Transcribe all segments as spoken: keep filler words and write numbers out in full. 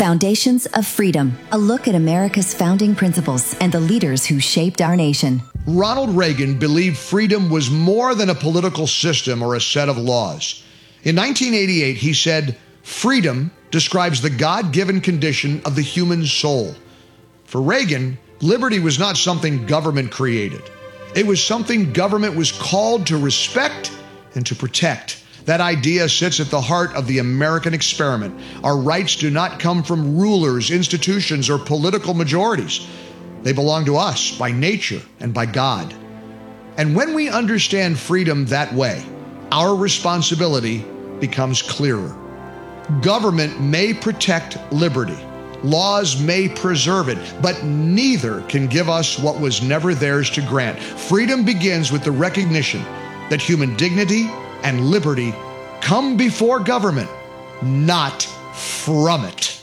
Foundations of Freedom, a look at America's founding principles and the leaders who shaped our nation. Ronald Reagan believed freedom was more than a political system or a set of laws. In nineteen eighty-eight, he said, "Freedom describes the God-given condition of the human soul." For Reagan, liberty was not something government created. It was something government was called to respect and to protect. That idea sits at the heart of the American experiment. Our rights do not come from rulers, institutions, or political majorities. They belong to us by nature and by God. And when we understand freedom that way, our responsibility becomes clearer. Government may protect liberty. Laws may preserve it, but neither can give us what was never theirs to grant. Freedom begins with the recognition that human dignity and liberty come before government, not from it.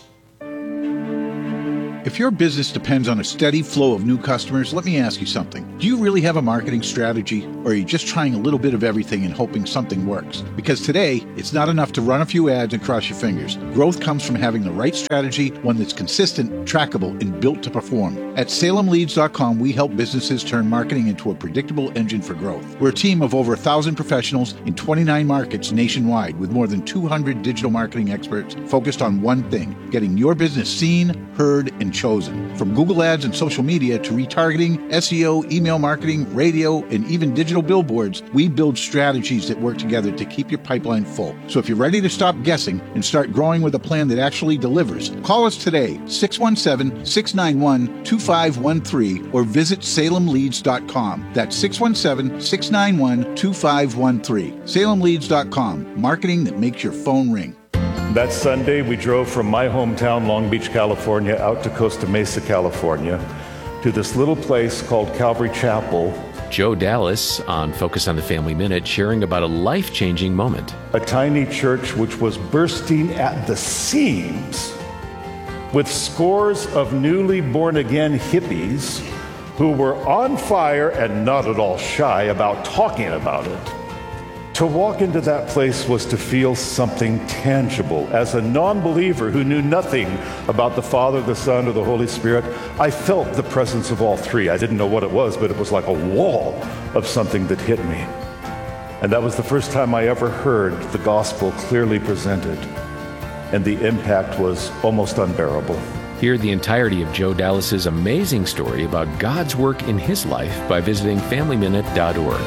If your business depends on a steady flow of new customers, let me ask you something. Do you really have a marketing strategy, or are you just trying a little bit of everything and hoping something works? Because today, it's not enough to run a few ads and cross your fingers. Growth comes from having the right strategy, one that's consistent, trackable, and built to perform. At Salem Leads dot com, we help businesses turn marketing into a predictable engine for growth. We're a team of over one thousand professionals in twenty-nine markets nationwide with more than two hundred digital marketing experts focused on one thing, getting your business seen, heard, and chosen. From Google Ads and social media to retargeting, S E O, email marketing, radio, and even digital billboards, we build strategies that work together to keep your pipeline full. So if you're ready to stop guessing and start growing with a plan that actually delivers, call us today, six one seven, six nine one, two five one three, or visit Salem Leads dot com. That's six one seven, six nine one, two five one three. Salem Leads dot com, marketing that makes your phone ring. That Sunday, we drove from my hometown, Long Beach, California, out to Costa Mesa, California, to this little place called Calvary Chapel. Joe Dallas on Focus on the Family Minute, sharing about a life-changing moment. A tiny church which was bursting at the seams with scores of newly born-again hippies who were on fire and not at all shy about talking about it. To walk into that place was to feel something tangible. As a non-believer who knew nothing about the Father, the Son, or the Holy Spirit, I felt the presence of all three. I didn't know what it was, but it was like a wall of something that hit me. And that was the first time I ever heard the gospel clearly presented. And the impact was almost unbearable. Hear the entirety of Joe Dallas's amazing story about God's work in his life by visiting family minute dot org.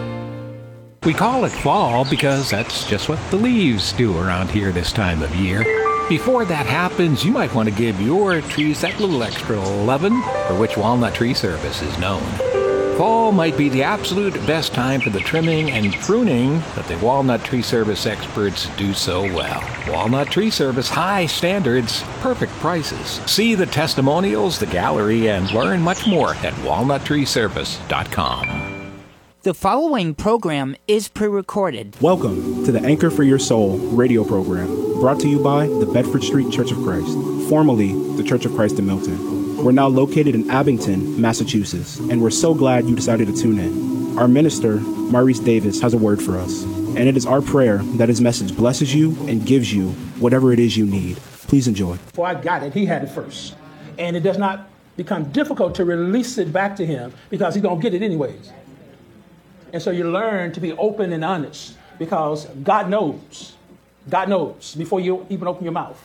We call it fall because that's just what the leaves do around here this time of year. Before that happens, you might want to give your trees that little extra lovin', for which Walnut Tree Service is known. Fall might be the absolute best time for the trimming and pruning that the Walnut Tree Service experts do so well. Walnut Tree Service, high standards, perfect prices. See the testimonials, the gallery, and learn much more at walnut tree service dot com. The following program is pre-recorded. Welcome to the Anchor for Your Soul radio program, brought to you by the Bedford Street Church of Christ, formerly the Church of Christ in Milton. We're now located in Abington, Massachusetts, and we're so glad you decided to tune in. Our minister, Maurice Davis, has a word for us, and it is our prayer that his message blesses you and gives you whatever it is you need. Please enjoy. Before I got it, he had it first, and it does not become difficult to release it back to him because he's going to get it anyways. And so you learn to be open and honest because God knows. God knows before you even open your mouth.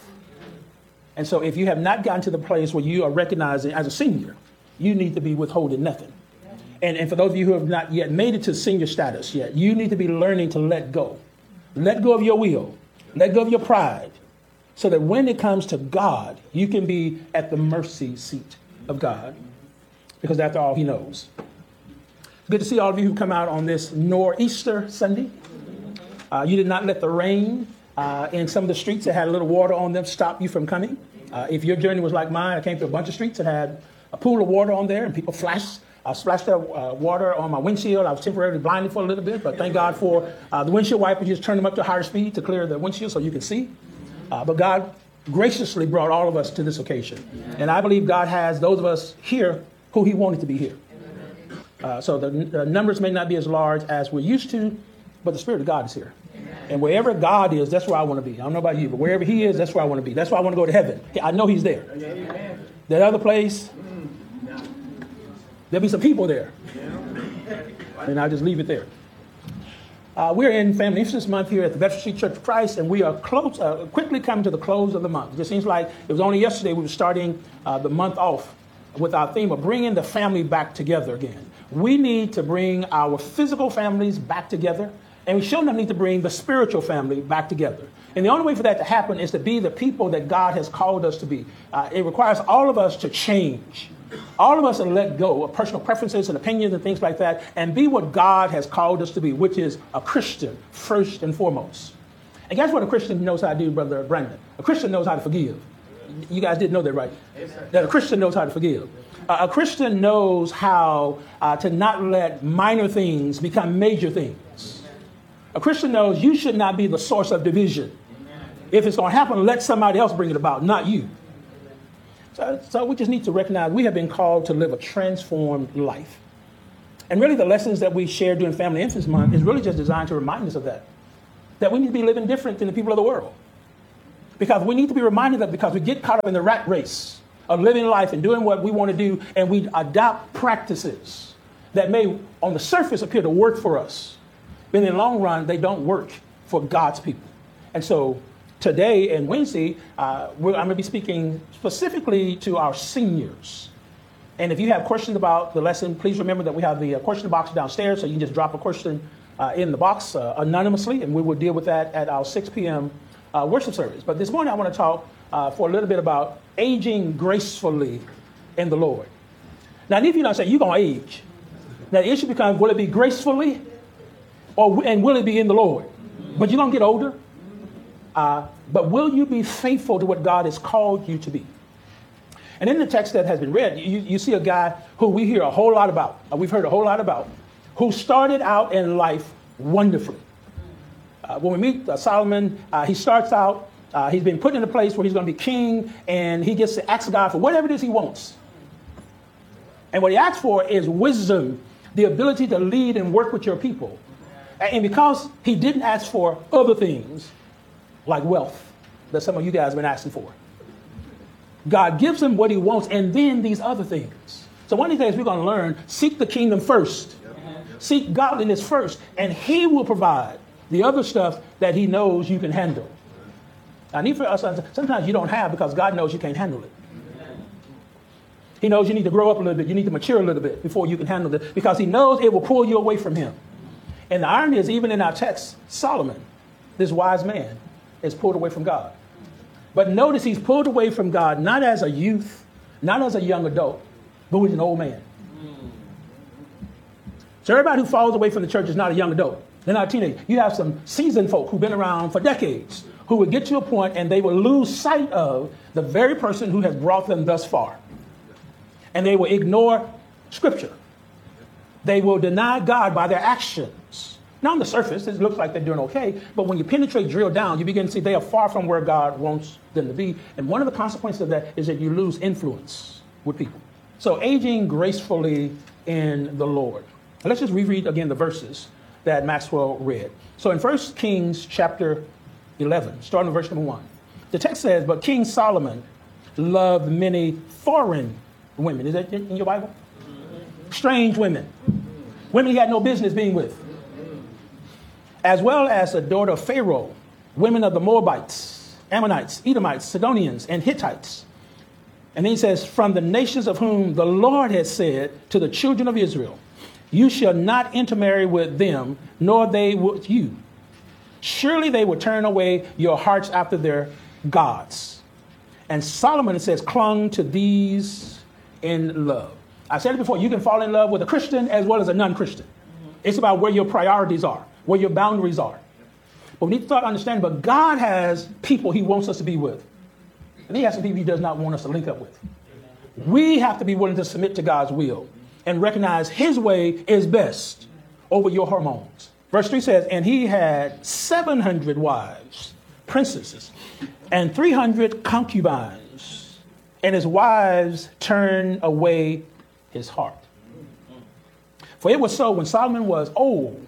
And so if you have not gotten to the place where you are recognizing as a senior, you need to be withholding nothing. And, and for those of you who have not yet made it to senior status yet, you need to be learning to let go. Let go of your will. Let go of your pride. So that when it comes to God, you can be at the mercy seat of God. Because after all, he knows. Good to see all of you who come out on this Nor'easter Sunday. Uh, you did not let the rain uh, in some of the streets that had a little water on them stop you from coming. Uh, if your journey was like mine, I came through a bunch of streets that had a pool of water on there and people flashed, uh, splashed their uh, water on my windshield. I was temporarily blinded for a little bit, but thank God for uh, the windshield wipers. You just turn them up to higher speed to clear the windshield so you can see. Uh, but God graciously brought all of us to this occasion. And I believe God has those of us here who he wanted to be here. Uh, so the, the numbers may not be as large as we're used to, but the Spirit of God is here. And wherever God is, that's where I want to be. I don't know about you, but wherever he is, that's where I want to be. That's why I want to go to heaven. I know he's there. That other place, there'll be some people there. And I'll just leave it there. Uh, we're in Family Emphasis Month here at the Bedford Street Church of Christ, and we are close, uh, quickly coming to the close of the month. It just seems like it was only yesterday we were starting uh, the month off with our theme of bringing the family back together again. We need to bring our physical families back together, and we sure enough need to bring the spiritual family back together. And the only way for that to happen is to be the people that God has called us to be. Uh, it requires all of us to change. All of us to let go of personal preferences and opinions and things like that and be what God has called us to be, which is a Christian first and foremost. And guess what a Christian knows how to do, Brother Brandon? A Christian knows how to forgive. You guys didn't know that, right? Yes, that a Christian knows how to forgive. Uh, a Christian knows how uh, to not let minor things become major things. A Christian knows you should not be the source of division. If it's going to happen, let somebody else bring it about, not you. So, so we just need to recognize we have been called to live a transformed life. And really the lessons that we share during Family Emphasis Month is really just designed to remind us of that. That we need to be living different than the people of the world. Because we need to be reminded that because we get caught up in the rat race of living life and doing what we want to do, and we adopt practices that may on the surface appear to work for us, but in the long run, they don't work for God's people. And so today and Wednesday, uh, we're, I'm going to be speaking specifically to our seniors. And if you have questions about the lesson, please remember that we have the uh, question box downstairs, so you can just drop a question uh, in the box uh, anonymously, and we will deal with that at our six p.m. Uh, worship service. But this morning I want to talk uh, for a little bit about aging gracefully in the Lord. Now, if you don't say you're going to age, now the issue becomes, will it be gracefully or and will it be in the Lord? But you're going to get older. Uh, but will you be faithful to what God has called you to be? And in the text that has been read, you, you see a guy who we hear a whole lot about, uh, we've heard a whole lot about, who started out in life wonderfully. Uh, when we meet uh, Solomon, uh, he starts out, uh, he's been put in a place where he's going to be king, and he gets to ask God for whatever it is he wants. And what he asks for is wisdom, the ability to lead and work with your people. And because he didn't ask for other things, like wealth, that some of you guys have been asking for, God gives him what he wants and then these other things. So one of these days we're going to learn, seek the kingdom first. Seek godliness first, and he will provide the other stuff that he knows you can handle. I need for us, sometimes you don't have because God knows you can't handle it. He knows you need to grow up a little bit. You need to mature a little bit before you can handle it because he knows it will pull you away from him. And the irony is, even in our text, Solomon, this wise man, is pulled away from God. But notice he's pulled away from God not as a youth, not as a young adult, but as an old man. So everybody who falls away from the church is not a young adult. They're not a teenager. You have some seasoned folk who've been around for decades who will get to a point and they will lose sight of the very person who has brought them thus far. And they will ignore Scripture. They will deny God by their actions. Now, on the surface, it looks like they're doing okay, but when you penetrate, drill down, you begin to see they are far from where God wants them to be. And one of the consequences of that is that you lose influence with people. So aging gracefully in the Lord. Now, let's just reread again the verses that Maxwell read. So in First Kings chapter eleven, starting with verse number one, the text says, but King Solomon loved many foreign women. Is that in your Bible? Strange women. Women he had no business being with. As well as the daughter of Pharaoh, women of the Moabites, Ammonites, Edomites, Sidonians, and Hittites. And then he says, from the nations of whom the Lord has said to the children of Israel, you shall not intermarry with them, nor they with you. Surely they will turn away your hearts after their gods. And Solomon, it says, clung to these in love. I said it before, you can fall in love with a Christian as well as a non-Christian. It's about where your priorities are, where your boundaries are. But we need to start understanding, but God has people he wants us to be with. And he has some people he does not want us to link up with. We have to be willing to submit to God's will and recognize his way is best over your hormones. Verse three says, and he had seven hundred wives, princesses, and three hundred concubines, and his wives turned away his heart. For it was so when Solomon was old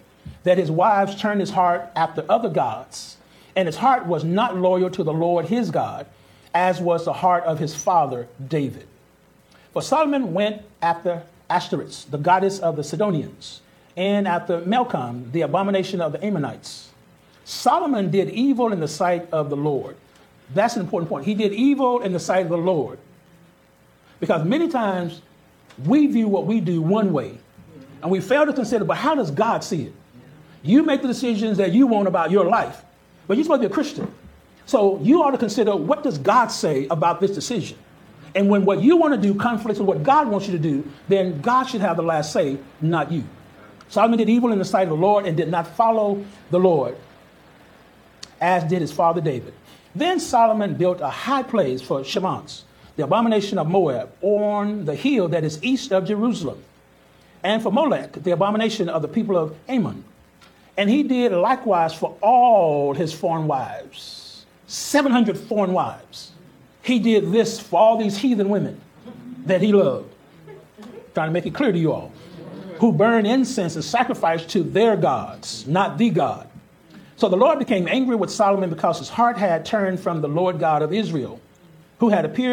that his wives turned his heart after other gods, and his heart was not loyal to the Lord his God, as was the heart of his father David. For Solomon went after Ashtoreth, the goddess of the Sidonians, and after Milcom, the abomination of the Ammonites. Solomon did evil in the sight of the Lord. That's an important point. He did evil in the sight of the Lord. Because many times we view what we do one way, and we fail to consider, but how does God see it? You make the decisions that you want about your life, but you're supposed to be a Christian. So you ought to consider, what does God say about this decision? And when what you want to do conflicts with what God wants you to do, then God should have the last say, not you. Solomon did evil in the sight of the Lord and did not follow the Lord, as did his father David. Then Solomon built a high place for Shemans, the abomination of Moab, on the hill that is east of Jerusalem, and for Molech, the abomination of the people of Ammon. And he did likewise for all his foreign wives, seven hundred foreign wives. He did this for all these heathen women that he loved. Trying to make it clear to you all, who burn incense and sacrifice to their gods, not the God. So the Lord became angry with Solomon because his heart had turned from the Lord God of Israel, who had appeared